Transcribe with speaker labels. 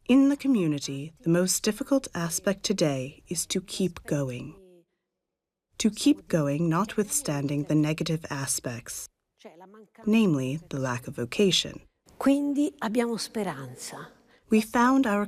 Speaker 1: In the community, the most difficult aspect today is to keep going. To keep going notwithstanding the negative aspects, namely the lack of vocation.
Speaker 2: Quindi abbiamo speranza.
Speaker 1: We found our